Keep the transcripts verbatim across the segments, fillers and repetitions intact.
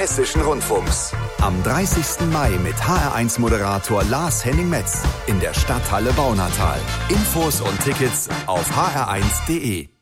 Hessischen Rundfunks. Am dreißigsten Mai mit H R eins Moderator Lars Henning-Metz in der Stadthalle Baunatal. Infos und Tickets auf h r eins punkt d e.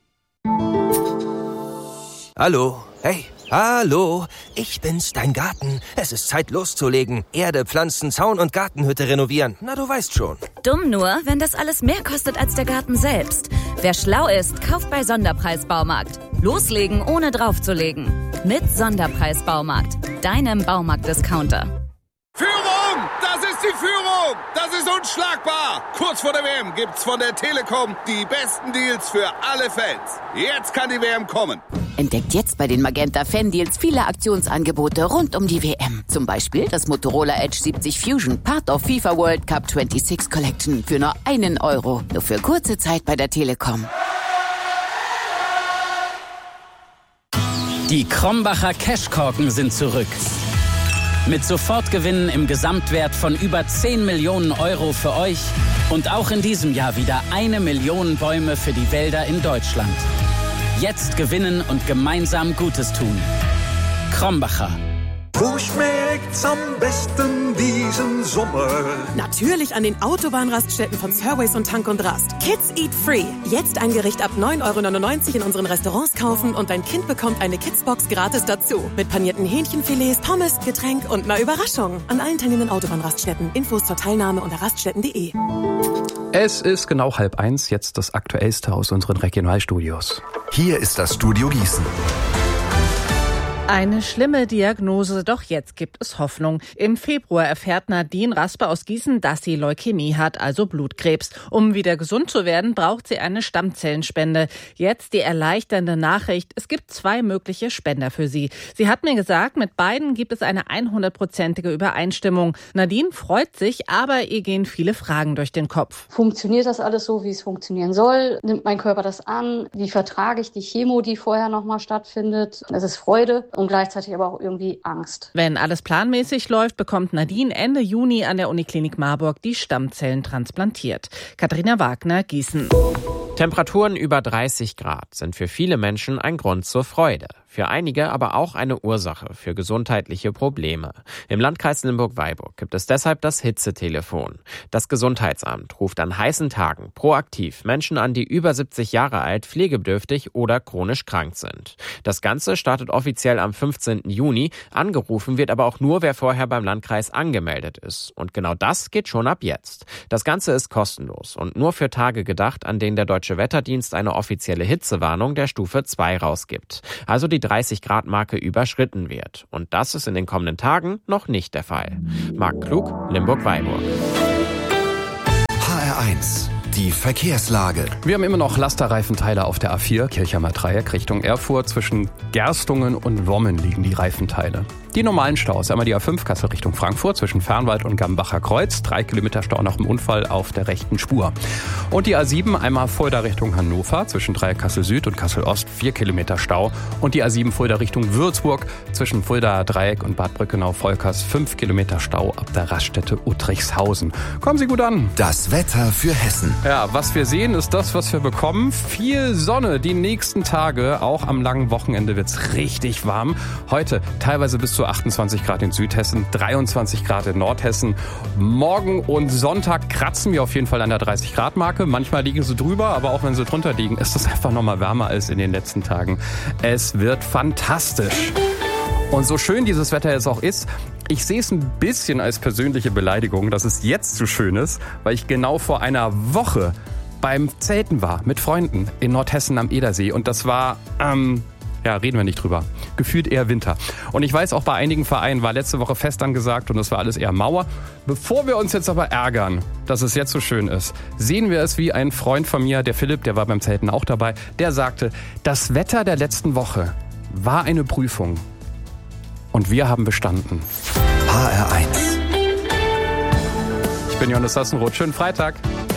Hallo, hey, hallo, ich bin's, dein Garten. Es ist Zeit loszulegen. Erde, Pflanzen, Zaun und Gartenhütte renovieren. Na, du weißt schon. Dumm nur, wenn das alles mehr kostet als der Garten selbst. Wer schlau ist, kauft bei Sonderpreis Baumarkt. Loslegen, ohne draufzulegen. Mit Sonderpreis Baumarkt, deinem Baumarkt-Discounter. Führung! Das ist die Führung! Das ist unschlagbar! Kurz vor der W M gibt's von der Telekom die besten Deals für alle Fans. Jetzt kann die W M kommen. Entdeckt jetzt bei den Magenta Fan Deals viele Aktionsangebote rund um die W M. Zum Beispiel das Motorola Edge siebzig Fusion, Part of FIFA World Cup sechsundzwanzig Collection für nur einen Euro. Nur für kurze Zeit bei der Telekom. Die Krombacher Cashkorken sind zurück. Mit Sofortgewinnen im Gesamtwert von über zehn Millionen Euro für euch und auch in diesem Jahr wieder eine Million Bäume für die Wälder in Deutschland. Jetzt gewinnen und gemeinsam Gutes tun. Krombacher. Wo schmeckt's am besten diesen Sommer? Natürlich an den Autobahnraststätten von Surways und Tank und Rast. Kids Eat Free. Jetzt ein Gericht ab neun Euro neunundneunzig in unseren Restaurants kaufen und dein Kind bekommt eine Kidsbox gratis dazu. Mit panierten Hähnchenfilets, Pommes, Getränk und einer Überraschung. An allen teilnehmenden Autobahnraststätten. Infos zur Teilnahme unter raststätten punkt d e. Es ist genau halb eins, jetzt das Aktuellste aus unseren Regionalstudios. Hier ist das Studio Gießen. Eine schlimme Diagnose, doch jetzt gibt es Hoffnung. Im Februar erfährt Nadine Raspe aus Gießen, dass sie Leukämie hat, also Blutkrebs. Um wieder gesund zu werden, braucht sie eine Stammzellenspende. Jetzt die erleichternde Nachricht, es gibt zwei mögliche Spender für sie. Sie hat mir gesagt, mit beiden gibt es eine hundertprozentige Übereinstimmung. Nadine freut sich, aber ihr gehen viele Fragen durch den Kopf. Funktioniert das alles so, wie es funktionieren soll? Nimmt mein Körper das an? Wie vertrage ich die Chemo, die vorher nochmal stattfindet? Es ist Freude. Und gleichzeitig aber auch irgendwie Angst. Wenn alles planmäßig läuft, bekommt Nadine Ende Juni an der Uniklinik Marburg die Stammzellen transplantiert. Katharina Wagner, Gießen. Temperaturen über dreißig Grad sind für viele Menschen ein Grund zur Freude. Für einige aber auch eine Ursache für gesundheitliche Probleme. Im Landkreis Limburg-Weilburg gibt es deshalb das Hitzetelefon. Das Gesundheitsamt ruft an heißen Tagen proaktiv Menschen an, die über siebzig Jahre alt, pflegebedürftig oder chronisch krank sind. Das Ganze startet offiziell am fünfzehnten Juni. Angerufen wird aber auch nur, wer vorher beim Landkreis angemeldet ist. Und genau das geht schon ab jetzt. Das Ganze ist kostenlos und nur für Tage gedacht, an denen der Deutsche Wetterdienst eine offizielle Hitzewarnung der Stufe zwei rausgibt. Also die dreißig Grad Marke überschritten wird. Und das ist in den kommenden Tagen noch nicht der Fall. Marc Klug, Limburg-Weilburg. H R eins. Die Verkehrslage. Wir haben immer noch Lasterreifenteile auf der A vier, Kirchheimer Dreieck Richtung Erfurt. Zwischen Gerstungen und Wommen liegen die Reifenteile. Die normalen Staus, einmal die A fünf Kassel Richtung Frankfurt zwischen Fernwald und Gambacher Kreuz. Drei Kilometer Stau nach dem Unfall auf der rechten Spur. Und die A sieben, einmal Fulda Richtung Hannover zwischen Dreieck Kassel Süd und Kassel Ost. Vier Kilometer Stau. Und die A sieben Fulda Richtung Würzburg zwischen Fulda Dreieck und Bad Brückenau-Volkers. Fünf Kilometer Stau ab der Raststätte Uttrichshausen. Kommen Sie gut an. Das Wetter für Hessen. Ja, was wir sehen, ist das, was wir bekommen. Viel Sonne die nächsten Tage. Auch am langen Wochenende wird's richtig warm. Heute teilweise bis zu achtundzwanzig Grad in Südhessen, dreiundzwanzig Grad in Nordhessen. Morgen und Sonntag kratzen wir auf jeden Fall an der dreißig Grad Marke. Manchmal liegen sie drüber, aber auch wenn sie drunter liegen, ist es einfach nochmal wärmer als in den letzten Tagen. Es wird fantastisch. Und so schön dieses Wetter jetzt auch ist, ich sehe es ein bisschen als persönliche Beleidigung, dass es jetzt so schön ist, weil ich genau vor einer Woche beim Zelten war mit Freunden in Nordhessen am Edersee. Und das war, ähm, ja, reden wir nicht drüber, gefühlt eher Winter. Und ich weiß, auch bei einigen Vereinen war letzte Woche fest angesagt und das war alles eher Mauer. Bevor wir uns jetzt aber ärgern, dass es jetzt so schön ist, sehen wir es wie ein Freund von mir, der Philipp, der war beim Zelten auch dabei, der sagte, das Wetter der letzten Woche war eine Prüfung. Und wir haben bestanden. H R eins. Ich bin Johannes Sassenroth. Schönen Freitag.